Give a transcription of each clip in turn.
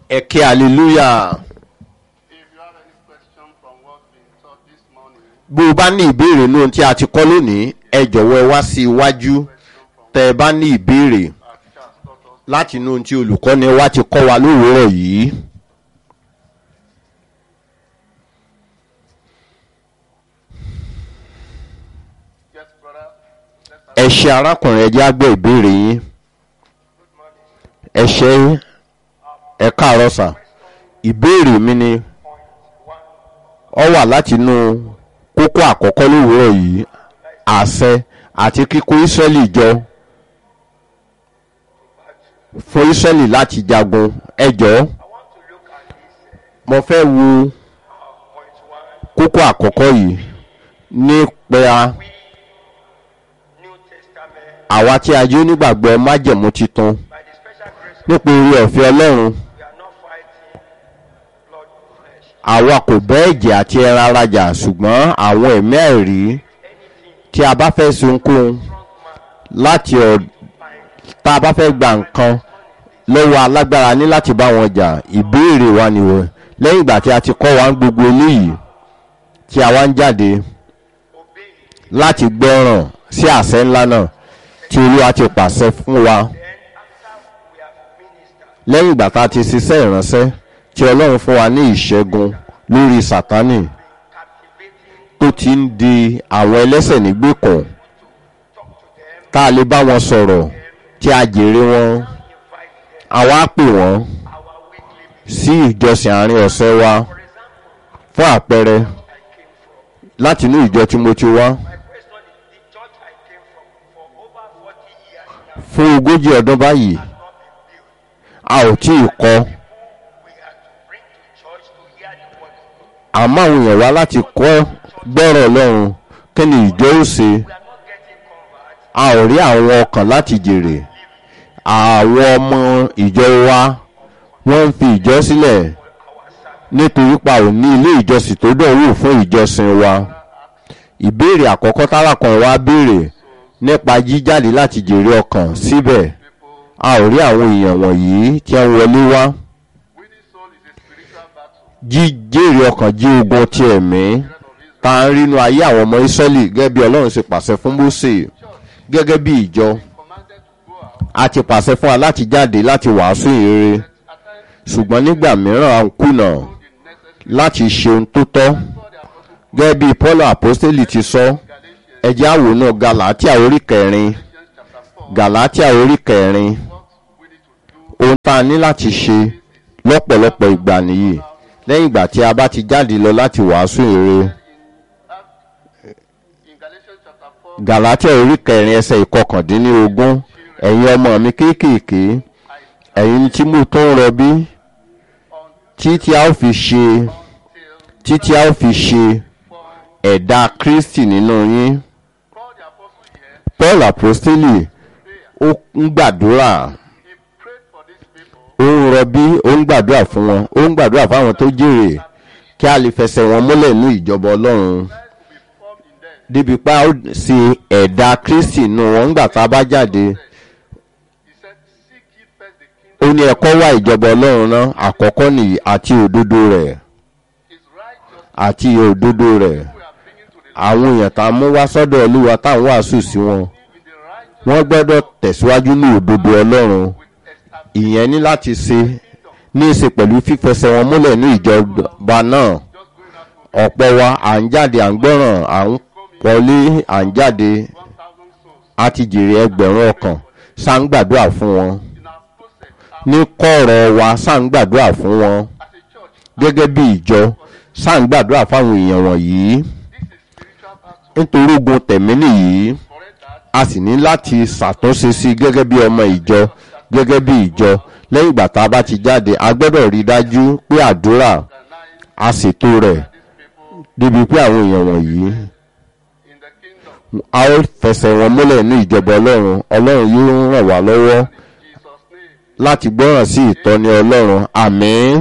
Ẹ ké hallelujah. Bó o bá ní ìbéèrè ní ohun tí a ti kọ́ lónìí, ẹ jọ̀wọ́ ẹ wá sí iwájú. Tẹ́ ẹ bá ní ìbéèrè láti inú ohun tí olùkọ́ni wa ti kọ́ wa lówùúrọ̀ yìí. Ẹ ṣé arákùnrin, ẹ jẹ́ á gbọ́ ìbéèrè yín. Ẹ ṣé, ẹ káàárọ̀ sà. Ìbéèrè mi ni ó wà láti inú kókó àkọ́kọ́ lówùúrọ̀ yìí, àṣẹ àti kíkó Ísírẹ́lì jọ fún Ísírẹ́lì láti jagun. Ẹ jọ̀ọ́, mo fẹ́ wo kókó àkọ́kọ́ yìí nípa àwa tí a jẹ́ onígbàgbọ́ májẹ̀mú titun. Nípa oore ọ̀fẹ́ Ọlọ́run, àwa kò bẹ́ ẹ̀jẹ̀ àti ẹran ara jà, ṣùgbọ́n àwọn ẹ̀mí àìrí. Tí a bá fẹ́ ṣe ohunkóhun láti tá a bá fẹ́ gba nǹkan lọ́wọ́ alágbára ní láti bá wọn jà. Ìbéèrè wa nìwọ̀n, lẹ́yìn ìgbà tí a ti kọ́ wa ń gbogbo eléyìí, tí a wá ń jáde láti gbọ́ràn sí àṣẹ ńlá náà tí Olúwa ti pàṣẹ fún wa. Lẹ́yìn ìgbà tá a ti ṣiṣẹ́ ìránṣẹ́ tí Ọlọ́run fún wa ní ìṣẹ́gun lórí Sátánì tó ti ń di àwọn ẹlẹ́ṣẹ̀ nígbèkùn, tá a lè bá wọn sọ̀rọ̀ tí a jèrè wọn, a wá pè wọ́n sí ìjọsìn àárín ọ̀sẹ̀ wa. Fún àpẹẹrẹ, láti inú ìjọ tí mo ti wá fún 40 ọdún báyìí, a ò tí ì kọ́. Àmọ́ àwọn èèyàn wá láti kọ́ gbọ́rọ̀ Ọlọ́run. Kí ni ìjọ ó ṣe? A ò rí àwọn ọkàn láti jèrè. Àwọn ọmọ ìjọ wa wọ́n ń fi ìjọ sílẹ̀ nítorí pa ò ní ilé ìjọsìn tó dọ̀wọ́ fún ìjọsìn wa. Ìbéèrè àkọ́kọ́ tálákùnrin wa béèrè nípa jíjáde láti jèrè ọkàn, síbẹ̀ a ò rí àwọn èèyàn wọ̀nyí tí wọ́n wọlé wá. Jíjèrè ọkàn jí ogun ti ẹ̀mí tá ń rínú ayé àwọn ọmọ Ísírẹ́lì gẹ́gẹ́ bí Ọlọ́run ṣe pàṣẹ fún Mósè. Gẹ́gẹ́ bí ìjọ, a ti pàṣẹ fún wa láti jáde láti wàásù ìrere, ṣùgbọ́n nígbà mìíràn a ń kùnà láti ṣe ohun tó tọ́. Gẹ́gẹ́ bí Paul àpọ́stélì ti sọ, ẹ jẹ́ á wò náà Gàlátíà orí 4. Gàlátíà orí 4. Ohun tá a ní láti ṣe lọ́pọ̀lọpọ̀ ìgbà nìyí. Lẹ́yìn ìgbà tí a bá ti jáde lọ láti wàásù ìrere. Gàlátíà orí 4 ẹsẹ̀ 19. Ẹ̀yin ọmọ mi kéékèèké, ẹ̀yin tí mo tó ń rọbí, títí a ó fi ṣe ẹ̀dá Kristi nínú yín. Paul àpọ́stélì ó ń gbàdúrà, ó ń rọbí, ó ń gbàdúrà fún wọn, ó ń gbàdúrà fáwọn tó jèrè kí a lè fẹsẹ̀ wọn múlẹ̀ ní ìjọba Ọlọ́run. Débi pa ó ṣe ẹ̀dá Kristi nínú wọn nígbà tá a bá jáde. Ó ní ẹ kọ́ wá ìjọba Ọlọ́run náà, àkọ́kọ́ nìyí, àti òdodo rẹ̀. Àti òdodo rẹ̀. Àwọn èèyàn tá a mú wá sọ́dọ̀ Olúwa táwọn wàásù sí wọn, wọ́n gbọ́dọ̀ tẹ̀síwájú ní òdodo Ọlọ́run. Ìyẹn ní láti ní í ṣe pẹ̀lú fífẹsẹ̀ wọn múlẹ̀ ní ìjọba náà. Ọ̀pọ̀ wa à ń jáde, à ń gbọ́ràn, à ń wọlé, à ń jáde, a ti jèrè ẹgbẹ̀rún ọkàn, ṣá ń gbàdúrà fún wọn. Ní kọ̀rọ̀ wa ṣá ń gbàdúrà fún wọn. Gẹ́gẹ́ bí ìjọ ṣá ń gbàdúrà fáwọn èèyàn wọ̀nyí. Nítorí ogun tẹ̀mí nìyí, a sì ní láti ṣàtúnṣe sí gẹ́gẹ́ bí ọmọ ìjọ. Gẹ́gẹ́ bí ìjọ, lẹ́yìn ìgbà tá a bá ti jáde, a gbọ́dọ̀ rí dájú pé àdúrà a ṣètò rẹ̀ débi pé àwọn èèyàn wọ̀nyí a ó fẹsẹ̀ wọn múlẹ̀ ní ìjọba Ọlọ́run. Ọlọ́run yóò ràn wá lọ́wọ́ láti gbọ́ràn sí ìtọ́ni Ọlọ́run. Àmín.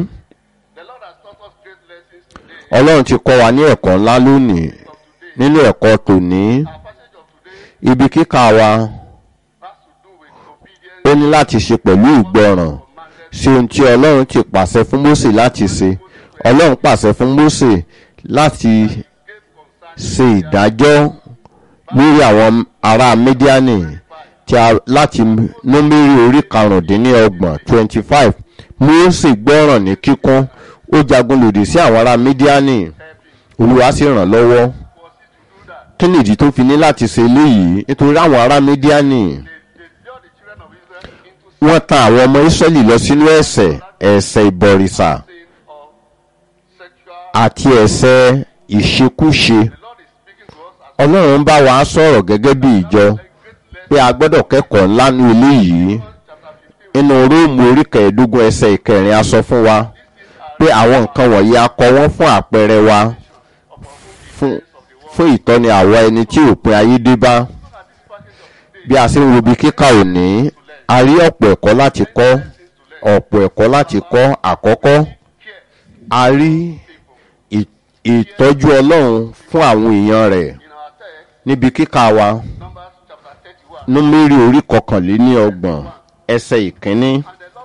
Ọlọ́run ti kọ́ wa ní ẹ̀kọ́ ńlá lónìí. Nínú ẹ̀kọ́ tòní, ibi kíkà wa ó ní láti ṣe pẹ̀lú ìgbọràn sí ohun tí ọlọ́run ti pàṣẹ fún Mósè láti ṣe. Ọlọ́run pàṣẹ fún Mósè láti ṣe ìdájọ́ lórí àwọn ará Mídíánì láti Númérì orí 25. Mósè gbọ́ràn ní kíkún, ó jagun lòdì sí àwọn ará Mídíánì, Olúwa sì ràn lọ́wọ́. Kí nìdí tó fi ní láti ṣe eléyìí? Nítorí àwọn ará Mídíánì wọ́n ta àwọn ọmọ Ísírẹ́lì lọ sínú ẹ̀ṣẹ̀ ìbọ̀rìṣà àti ẹ̀ṣẹ̀ ìṣekúṣe. Ọlọ́run bá wa sọ̀rọ̀ gẹ́gẹ́ bí ìjọ pé a gbọ́dọ̀ kẹ́kọ̀ọ́ ńlá ní eléyìí. Inú Róòmù orí 15 ẹsẹ̀ 4 a sọ fún wa pé àwọn nǹkan wọ̀nyí a kọ wọ́n fún àpẹẹrẹ wa, fún ìtọ́ni àwa ẹni tí òpin ayé dé bá. Bí a ṣe ń wo bí kíkà òní, a rí ọ̀pọ̀ ẹ̀kọ́ láti kọ́. Àkọ́kọ́, a rí ìtọ́jú Ọlọ́run fún àwọn èèyàn rẹ̀ níbi kíkà wa. Númérì orí 29 ẹsẹ̀ 1.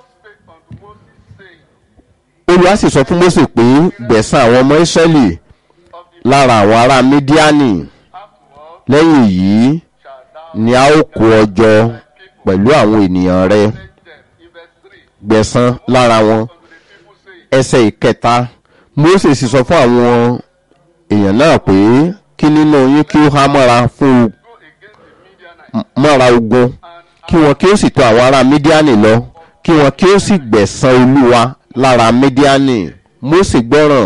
Olúwa sì sọ fún Mósè pé gbẹ̀san àwọn ọmọ Ísírẹ́lì lára àwọn ará Mídíánì. Lẹ́yìn èyí ni a ó kó ọ jọ pẹ̀lú àwọn ènìyàn rẹ, gbẹ̀san lára wọn. Ẹsẹ̀ 3. Mósè sì sọ fún àwọn èèyàn náà pé kí nínú yín kí ó há mọ́ra ogun, kí wọn kí ó sì tọ̀ àwọn ará Mídíánì lọ, kí wọn kí ó sì gbẹ̀san Olúwa lára Mídíánì. Mósè gbọ́ràn.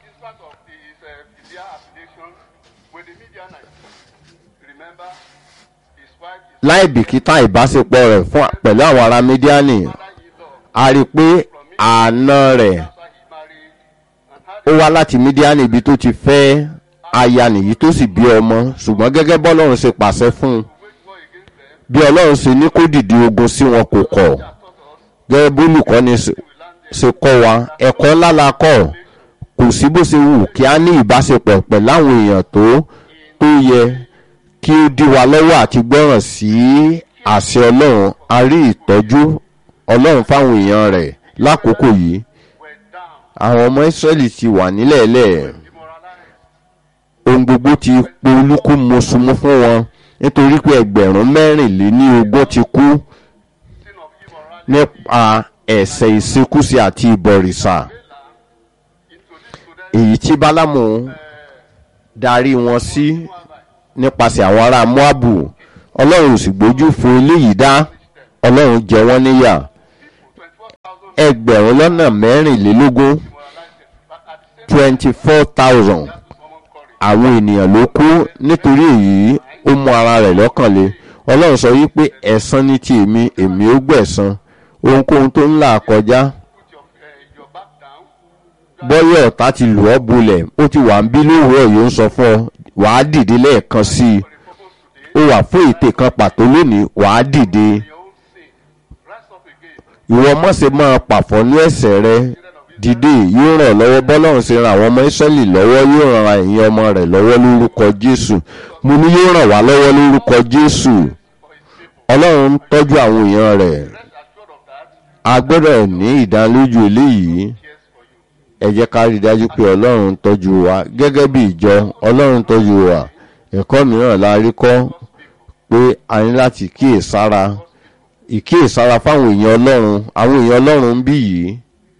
Láì bìkítà ìbáṣepọ̀ rẹ̀ pẹ̀lú àwọn ará Mídíánì, a rí pé àna rẹ̀ ó wá láti Mídíánì ibi tó ti fẹ́ aya nìyí tó sì bí ọmọ. Ṣùgbọ́n gẹ́gẹ́ bọ́lọ́run ṣe pàṣẹ fún un, bí Ọlọ́run ṣe ní kó dìde ogun sí wọn kò kọ̀. Gẹ́gẹ́ bí olùkọ́ni ṣe kọ́ wa, ẹ̀kọ́ ńlá la kọ́. Kò sí bó ṣe wù kí a ní ìbáṣepọ̀ pẹ̀lú àwọn èèyàn tó yẹ kí ó dí wa lọ́wọ́ àti gbọ́ràn sí àṣẹ Ọlọ́run. A rí ìtọ́jú Ọlọ́run fáwọn èèyàn rẹ̀ lákòókò yìí. Àwọn ọmọ Ísírẹ́lì ti wà nílẹ̀ẹ́lẹ̀, ohun gbogbo ti po olúkúmuṣu fún wọn, nítorí pé 24,000 ti kú nípa ẹ̀ṣẹ̀ ìṣekúṣe àti ìbọ̀rìṣà, èyí tí Bálámù darí wọn sí nípasẹ̀ àwọn ará Móábù. Ọlọ́run sì gbójú fo eléyìí dá, Ọlọ́run jẹ wọ́n níyà. 24,000 24,000 àwọn ènìyàn ló kú. Nítorí èyí ó mú ara rẹ̀ lọ́kàn le. Ọlọ́run sọ wípé ẹ̀san ní ti èmi ó gbẹ̀san ohunkóhun tó ń là kọjá. Bọ́yọ̀ ọ̀tá ti lù ọ́ bolẹ̀, ó ti wà ń bí lówùúrọ̀ yóò ń sọ fún ọ, wàá dìde lẹ́ẹ̀kan sí i. Ó wà fún ète kan pàtó lónìí, wàá dìde. Ìwọ má ṣe máa pàfọ́nú ẹ̀ṣẹ̀ rẹ, dìde, yóò ràn lọ́wọ́. Bọ́lọ́run ṣe ran àwọn ọmọ Ísírẹ́lì lọ́wọ́, yóò ran ẹ̀yin ọmọ rẹ̀ lọ́wọ́ lórúkọ Jésù. Mo ní yóò ràn wá lọ́wọ́ lórúkọ Jésù. Ọlọ́run ń tọ́jú àwọn èèyàn rẹ̀. A gbọ́dọ̀ ní ìdánilójú eléyìí. Ẹ jẹ́ ká rí dájú pé Ọlọ́run ń tọ́jú wa gẹ́gẹ́ bí ìjọ. Ọlọ́run ń tọ́jú wa. Ẹ̀kọ́ mìíràn la rí kọ́ pé a ní láti ìkíyèsára fáwọn èèyàn Ọlọ́run. Àwọn èèyàn Ọlọ́run ń bí yìí,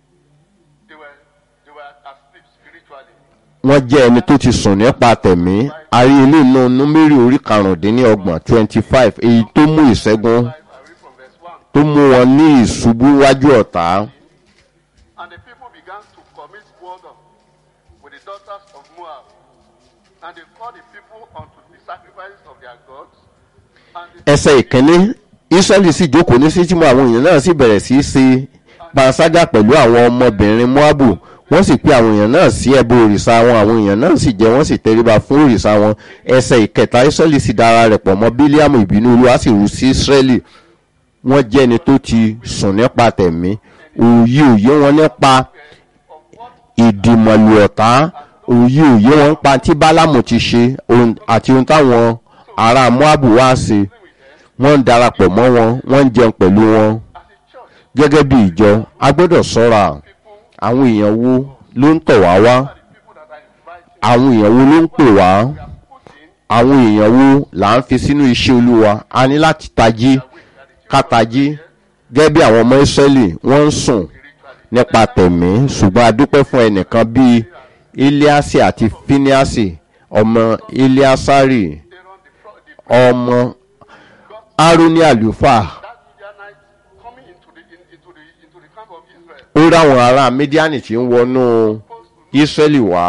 wọ́n jẹ́ ẹni tó ti sùn nípa tẹ̀mí. A rí ilé inú Númérì orí 25 25, èyí tó mú ìṣẹ́gun, tó mú wọn ní ìṣubú wájú ọ̀tá. And the people began to commit murder with the daughters of Moab, and they called the people unto the sacrifices of their gods. Ẹsẹ̀ 1, Ísírẹ́lì sì jókòó ní Ṣítìmù, àwọn èèyàn náà sì bẹ̀rẹ̀ sí í ṣe panṣágà pẹ̀lú àwọn ọmọbìnrin Móábù. Wọ́n sì pe àwọn èèyàn náà sí ẹbọ òrìṣà wọn, àwọn èèyàn náà sì jẹ, wọ́n sì tẹríba fún òrìṣà wọn. Ẹsẹ̀ 3, Ísírẹ́lì sì dára rẹ̀ pọ̀ mọ́ Bílíámù, ìbínú Olúwa sì rú sí Ísírẹ́lì. Wọ́n jẹ́ ẹni tó ti sùn nípa tẹ̀mí. Òye wọn nípa ìdìmọ̀lù ọ̀tá, òye wọn nípa tí Bálámù ti ṣe àti ohun táwọn ará Móábù wá ṣe. Wọ́n ń darapọ̀ mọ́ wọn, wọ́n ń jẹun pẹ̀lú wọn. gẹ́gẹ́ bí ìjọ a gbọ́dọ̀ ṣọ́ra àwọn èèyàn wo ló ń tọ̀ wá wá, àwọn èèyàn wo ló ń pè wá, àwọn èèyàn wo là ń fi sínú iṣẹ́ Olúwa. A ní láti tají ká tají gẹ́gẹ́ bí àwọn ọmọ Ísírẹ́lì wọ́n ń sùn nípa tẹ̀mí, ṣùgbọ́n a dúpẹ́ fún ẹnìkan bíi Eliasi àti Fíníásì ọmọ Eliasari ọmọ Aaroni àlùfáà. Ó ráwọn ará Mídíánì tí ń wọnú Ísírẹ́lì wá,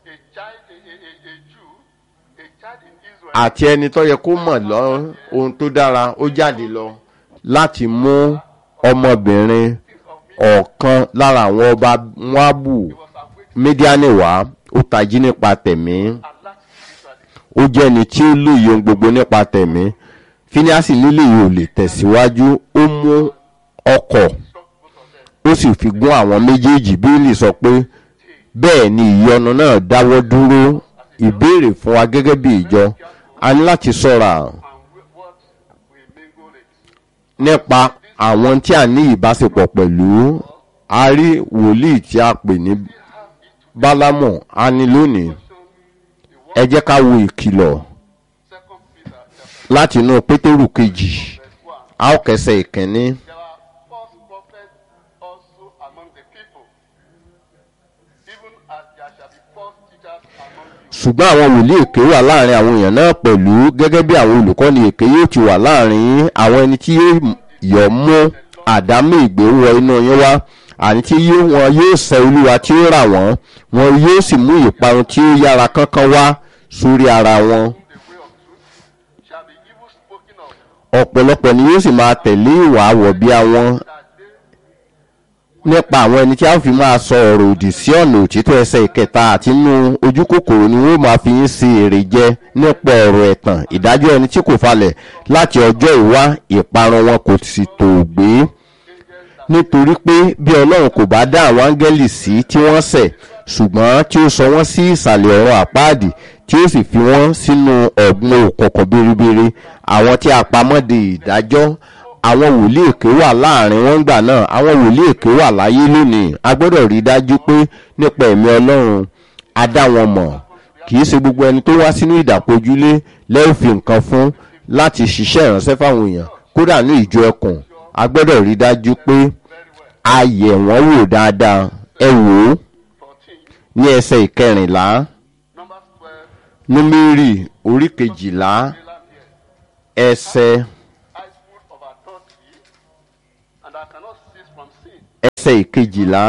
àti ẹni tó yẹ kó mọ̀ lọ ohun tó dára ó jáde lọ láti mú ọmọbìnrin ọ̀kan lára àwọn ọba Móábù Mídíánì wá. Ó tají nípa tẹ̀mí, ó jẹ́ ẹni tí ó lóye ohun gbogbo nípa tẹ̀mí. Fíníásì lílé yìí ò lè tẹ̀síwájú, ó mú ọkọ̀ ó sì fi gún àwọn méjèèjì. Bíbélì sọ pé bẹ́ẹ̀ ni ìyọnu náà dáwọ́ dúró. Ìbéèrè fún wa gẹ́gẹ́ bí ìjọ, a ní láti ṣọ́ra nípa àwọn tí a ní ìbáṣepọ̀ pẹ̀lú. A rí wòlíì tí a pè ní Bálámù, a ní lónìí. Ẹ jẹ́ ká wo ìkìlọ̀ láti inú Pétérù kejì, a ó kẹsẹ̀ ìkíní. Ṣùgbọ́n àwọn wòlíì èké wà láàrin àwọn èèyàn náà pẹ̀lú, gẹ́gẹ́ bí àwọn olùkọ́ni èké yóò ti wà láàrin àwọn ẹni tí yóò mú àdámọ́ ìgbé wọ inú yín wá, àní tí wọn yóò sẹ Olúwa tí ó rà wọ́n, wọn yóò sì mú ìparun tí ó yára kánkán wá sórí ara wọn. Ọ̀pọ̀lọpọ̀ ni yóò sì máa tẹ̀lé ìwà àwọ̀bíà wọn nípa àwọn ẹni tí a fi máa sọ ọ̀rọ̀ òdì sí ọ̀nà òtítọ́. Ẹsẹ̀ ìkẹta, àti inú ojú kòkòrò ni wọ́n máa fi ń ṣe èrè jẹ nípa ọ̀rọ̀ ẹ̀tàn. Ìdájọ́ ẹni tí kò falẹ̀ láti ọjọ́ ìwá, ìparun wọn kò sì tó gbé. Nítorí pé bí Ọlọ́run kò bá dá àwọn áńgẹ́lì sí tí wọ́n ṣẹ̀, ṣùgbọ́n tí ó sọ wọ́n sí ìsàlẹ̀ ọ̀run àpáàdì, tí ó sì fi wọ́n sínú ọ̀gbun òkùnkùn biribiri, àwọn tí a pamọ́ de ìdájọ́. Àwọn wòlíì èké wà láàrin wọn gbà náà, àwọn wòlíì èké wà láyé lónìí. A gbọ́dọ̀ rí dájú pé nípa ẹ̀mí Ọlọ́run a dá wọn mọ̀. Kì í ṣe gbogbo ẹni tó wá sínú ìdàpọ̀jùlé lẹ́yìn fi nǹkan fún láti ṣiṣẹ́ ìránṣẹ́ fáwọn èèyàn. Kódà ní ìjọ ẹkùn, a gbọ́dọ̀ rí dájú pé a yẹ̀ wọ́n wò dáadáa. Ẹ wò ó ní ẹsẹ̀ ìkẹrìnlá, Númérì orí kejìlá ẹsẹ̀ ìkejìlá.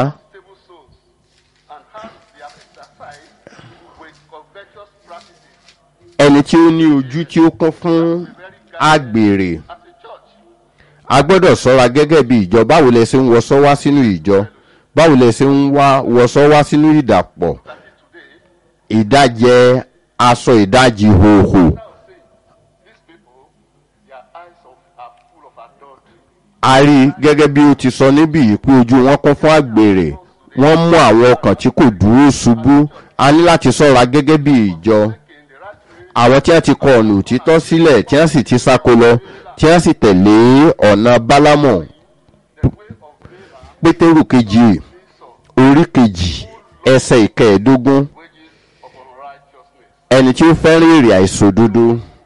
Ẹni tí ó ní ojú tí ó kún fún àgbèrè. A gbọ́dọ̀ ṣọ́ra gẹ́gẹ́ bí ìjọ. Báwo lẹ ṣe ń wọṣọ wá sínú ìjọ? Báwo lẹ ṣe ń wọṣọ wá sínú ìdàpọ̀? Ìdájẹ́ aṣọ ìdájì hòhò. A rí gẹ́gẹ́ bí ó ti sọ níbí yìí pé ojú wọn kún fún àgbèrè, wọ́n mú àwọn ọkàn tí kò dúró ṣubú. A ní láti ṣọ́ra gẹ́gẹ́ bí ìjọ. Àwọn tí wọ́n ti kọ ọ̀nà òtítọ́ sílẹ̀, tí wọ́n sì ti sáko lọ, tí wọ́n sì tẹ̀lé ọ̀nà Bálámù. Pétérù kejì orí kejì ẹsẹ̀ ìkẹẹ̀dógún. Ẹni tí ó fẹ́ràn èrè àìṣòdodo.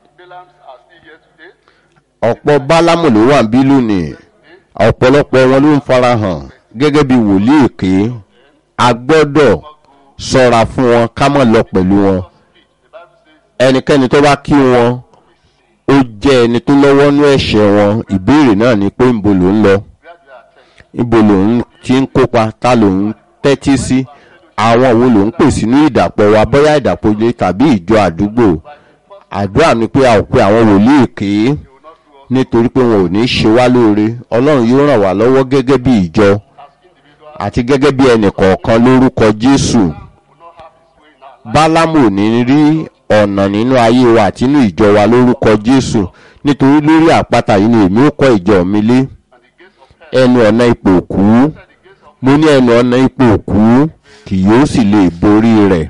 Ọ̀pọ̀ Bálámù ló wà bí lónìí. Ọ̀pọ̀lọpọ̀ wọn ló ń farahàn gẹ́gẹ́ bí wòlíì èké. A gbọ́dọ̀ ṣọ́ra fún wọn ká má lọ pẹ̀lú wọn. Ẹnikẹ́ni tó bá kí wọn, ó jẹ́ ẹni tó lọ́wọ́ nú ẹ̀ṣẹ̀ wọn. Ìbéèrè náà ni pé níbo ló ń lọ? Níbo ló ń ti ń kópa? Ta ló ń tẹ́tí sí? Àwọn wo ló ń pè sínú ìdàpọ̀ wa, bóyá ìdàpọ̀ ilé tàbí ìjọ àdúgbò? Àdúrà ni pé a ò pe àwọn wòlíì èké, nítorí pé wọn ò ní ṣe wá lóore. Ọlọ́run yóò ràn wá lọ́wọ́ gẹ́gẹ́ bí ìjọ àti gẹ́gẹ́ bí ẹnì kọ̀ọ̀kan lórúkọ Jésù. Bálámù ò ní rí ọ̀nà nínú ayé wa àti inú ìjọ wa lórúkọ Jésù. Nítorí lórí àpáta yìí ni èmi ó kọ́ ìjọ mi lé. Ẹnu ọ̀nà ipò òkú, mo ní ẹnu ọ̀nà ipò òkú kì yóò sì lè borí rẹ̀.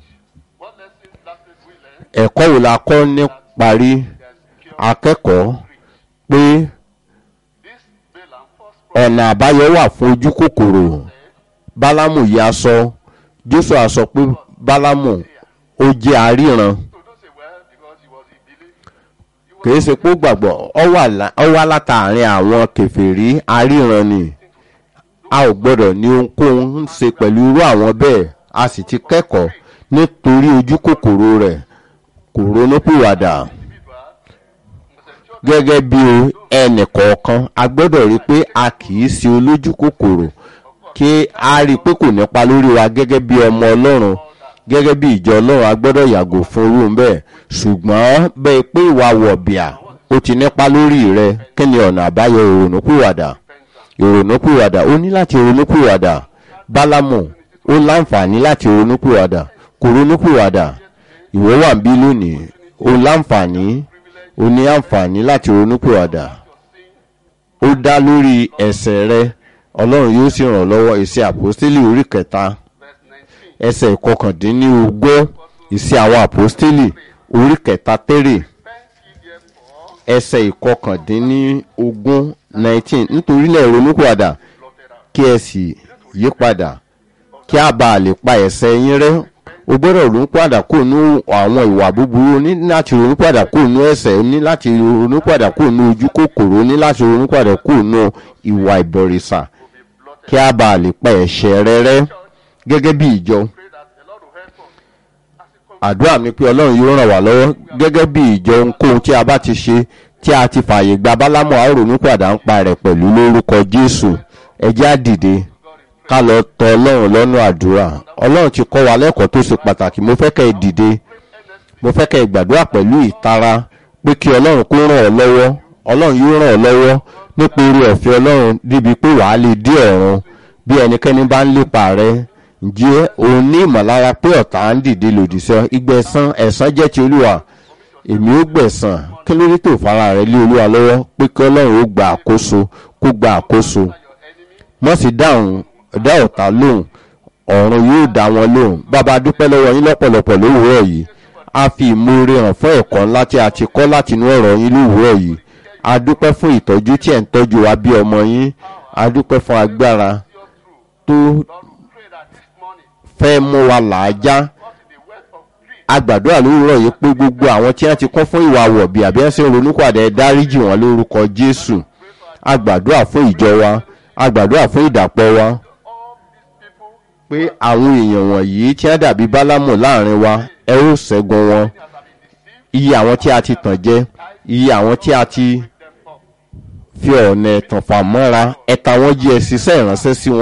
Ẹ̀kọ́ wo la kọ́ ní parí? Akẹ́kọ̀ọ́ pé ọ̀nà àbáyọ wà fún ojú kòkòrò. Bálámù yìí a sọ, Jóṣúà sọ pé Bálámù ó jẹ́ aríran. So don't say, well, because he was in belief. Kìí ṣe pé ó gbàgbọ́, ọ wá látàrin àwọn kèfèrí aríran ni. A ò gbọ́dọ̀ ní ohunkóhun ń ṣe pẹ̀lú irú àwọn bẹ́ẹ̀. A sì ti kẹ́kọ̀ọ́ nítorí ojú kòkòrò rẹ̀ kò ronúpìwàdà. Gẹ́gẹ́ bí ẹnì kọ̀ọ̀kan a gbọ́dọ̀ rí pé a kìí ṣe olójú kòkòrò kí a rí pé kò nípa lórí wa gẹ́gẹ́ bí ọmọ Ọlọ́run, gẹ́gẹ́ bí ìjọ Ọlọ́run a gbọ́dọ̀ yàgò fún irú bẹ́ẹ̀. Ṣùgbọ́n bẹ́ẹ̀ pé ìwà wọ̀bìà ó ti nípa lórí rẹ, kí ni ọ̀nà àbáyọ? ìrònúpìwàdà. Ìrònúpìwàdà, ó ní láti ronúpìwàdà. Bálámù ó láǹfààní láti ronúpìwàdà, kò ronúpìwàdà. Ìwọ wà ń bí lónìí, ó láǹfààní, ó ní àǹfààní láti ronúpìwàdà. Ó dá lórí ẹ̀ṣẹ̀ rẹ, Ọlọ́run yóò sì ràn lọ́wọ́. Ìṣe àpọ́stélì orí 3 ẹsẹ̀ 19. Ìṣe àwọn àpọ́stélì orí 3 ẹsẹ̀ 19. Nítorí lẹ̀ ronúpìwàdà kí ẹ sì yí padà kí a bá lè pa ẹ̀ṣẹ̀ yín rẹ́. O gbọ́dọ̀ ronúpìwàdà kúrò nínú àwọn ìwà búburú, ní láti ronúpìwàdà kúrò nínú ẹ̀ṣẹ̀, ní láti ronúpìwàdà kúrò nínú ojú kòkòrò, ní láti ronúpìwàdà kúrò nínú ìwà ìbọ̀rìṣà kí a bá lè pa ẹ̀ṣẹ̀ rẹ rẹ́. Gẹ́gẹ́ bí ìjọ, àdúrà mi pé Ọlọ́run yóò ràn wá lọ́wọ́. Gẹ́gẹ́ bí ìjọ, ohunkóhun tí a bá ti ṣe tí a ti fààyè gba Bálámù, a ó ronúpìwàdà ń pa rẹ̀ pẹ̀lú lórúkọ Jésù. Ẹ jẹ́ á dìde ká lọ tọ̀ Ọlọ́run lọ́nà àdúrà. Ọlọ́run ti kọ́ wa lẹ́kọ̀ọ́ tó ṣe pàtàkì. Mo fẹ́ kẹ́ ẹ dìde, mo fẹ́ kẹ́ ẹ gbàdúrà pẹ̀lú ìtara pé kí Ọlọ́run kó ràn ọ́ lọ́wọ́. Ọlọ́run yóò ràn ọ́ lọ́wọ́ nípa oore ọ̀fẹ́ Ọlọ́run débi pé wàá lè dé ọ̀run. Bí ẹnikẹ́ni bá ń lépa rẹ, ǹjẹ́ o ní ìmọ̀lára pé ọ̀tá ń dìde lòdì sí ọ? Ìgbẹ̀san, ẹ̀san jẹ́ ti Olúwa. Èmi ó gbẹ̀san. Kí ló dé tó fara rẹ lé Olúwa lọ́wọ́ pé kí Ọlọ́run ó gba àkóso, kó gba àkóso? Mọ́ sì dá ọ̀tá lóhùn, ọ̀run yóò dá wọn lóhùn. Bàbá, dúpẹ́ lọ́wọ́ yín lọ́pọ̀lọpọ̀ lówùúrọ̀ yìí. A fi ìmoore hàn fún ẹ̀kọ́ ńlá tí a ti kọ́ láti inú ọ̀rọ̀ yín lówùúrọ̀ yìí. A dúpẹ́ fún ìtọ́jú tí ẹ̀ ń tọ́jú wa bí ọmọ yín. A dúpẹ́ fún agbára tó fẹ́ mú wa làájá. A gbàdúrà lówùúrọ̀ yìí pé gbogbo àwọn tí wọ́n ti kún fún ìwà wọ̀bì àbí ẹ̀ ń ṣe ronúpìwàdà, ẹ dáríjì wọn lórúkọ Jésù. A gbàdúrà fún ìjọ wa, a gbàdúrà fún ìdàpọ̀ wa pé àwọn èèyàn wọ̀nyí tí wọ́n dàbí Bálámù láàrin wa, ẹ ó ṣẹ́gun wọn. Iye àwọn tí a ti tàn jẹ, iye àwọn tí a ti fi ọ̀nà ẹ̀tàn fà mọ́ra, ẹ ta wọ́n jí, ẹ ṣiṣẹ́ ìránṣẹ́ sí wọn.